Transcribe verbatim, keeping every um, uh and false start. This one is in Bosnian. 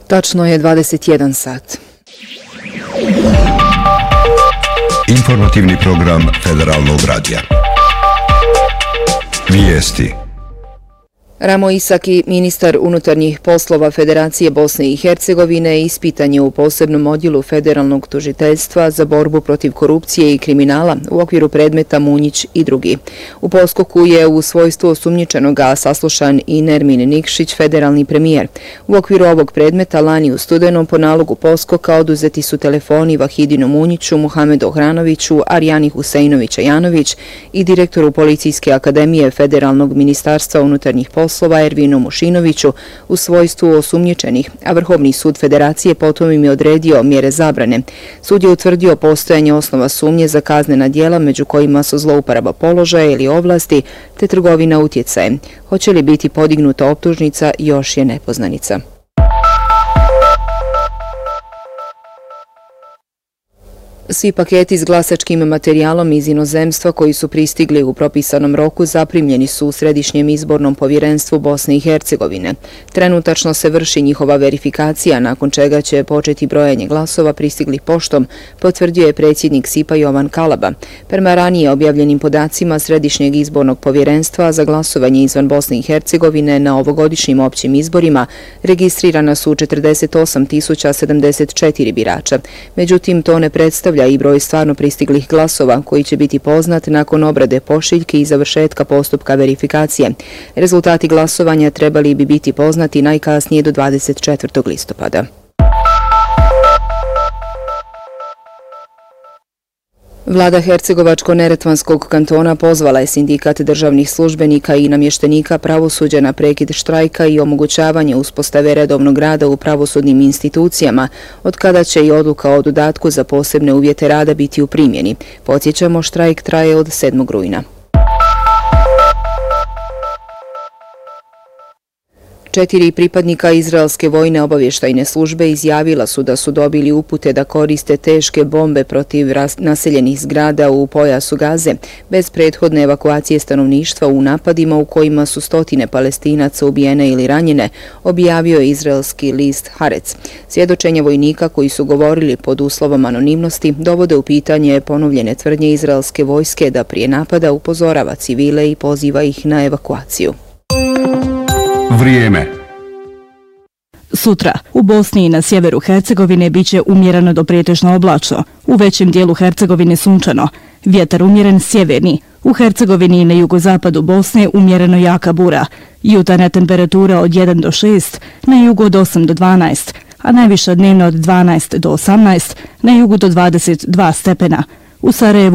Tačno je dvadeset jedan sat. Informativni program Federalnog radija. Vijesti. Ramo Isaki, ministar unutarnjih poslova Federacije Bosne i Hercegovine, ispitan je u posebnom odjelu Federalnog tužiteljstva za borbu protiv korupcije i kriminala u okviru predmeta Munjić i drugi. U poskoku je u svojstvu osumnjičenoga saslušan i Nermin Nikšić, federalni premijer. U okviru ovog predmeta lani u studenom po nalogu poskoka oduzeti su telefoni Vahidinu Munjiću, Muhamedu Ohranoviću, Arjani Huseinovića Janović i direktoru Policijske akademije Federalnog ministarstva unutarnjih poslova poslova Ervinu Mušinoviću u svojstvu osumnjičenih, a Vrhovni sud Federacije potom im je odredio mjere zabrane. Sud je utvrdio postojanje osnova sumnje za kaznena djela među kojima su zlouporaba položaja ili ovlasti te trgovina utjecajem. Hoće li biti podignuta optužnica, još je nepoznanica. Svi paketi s glasačkim materijalom iz inozemstva koji su pristigli u propisanom roku zaprimljeni su u Središnjem izbornom povjerenstvu Bosne i Hercegovine. Trenutačno se vrši njihova verifikacija, nakon čega će početi brojanje glasova pristiglih poštom, potvrdio je predsjednik S I P A Jovan Kalaba. Prema ranije objavljenim podacima Središnjeg izbornog povjerenstva za glasovanje izvan Bosne i Hercegovine na ovogodišnjim općim izborima registrirana su četrdeset osam tisuća sedamdeset četiri birača. Međutim, to ne predstavlja i broj stvarno pristiglih glasova koji će biti poznat nakon obrade pošiljke i završetka postupka verifikacije. Rezultati glasovanja trebali bi biti poznati najkasnije do dvadeset četvrtog listopada. Vlada Hercegovačko-Neretvanskog kantona pozvala je sindikat državnih službenika i namještenika pravosuđa na prekid štrajka i omogućavanje uspostave redovnog rada u pravosudnim institucijama, od kada će i odluka o dodatku za posebne uvjete rada biti u primjeni. Podsjećamo, štrajk traje od sedmog rujna. Četiri pripadnika izraelske vojne obavještajne službe izjavila su da su dobili upute da koriste teške bombe protiv naseljenih zgrada u pojasu Gaze, bez prethodne evakuacije stanovništva u napadima u kojima su stotine Palestinaca ubijene ili ranjene, objavio je izraelski list Haaretz. Svjedočenja vojnika koji su govorili pod uslovom anonimnosti dovode u pitanje ponovljene tvrdnje izraelske vojske da prije napada upozorava civile i poziva ih na evakuaciju. Vrijeme. Sutra u Bosni i na sjeveru Hercegovine biće umjereno do pretežno oblačno, u većem dijelu Hercegovine sunčano, vjetar umjeren sjeverni, u Hercegovini i na jugozapadu Bosne umjereno jaka bura, jutarnja temperatura od jedan do šest, na jugu od osam do dvanaest, a najviša dnevno od dvanaest do osamnaest, na jugu do dvadeset dva stepena. U Sarajevu